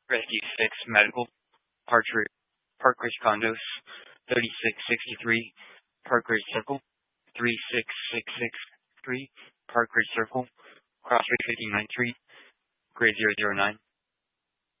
Rescue 6 Medical, Parkridge Condos, 3663 Parkridge Circle, 36663 Parkridge Circle, Crossway 59th Street, grade 009.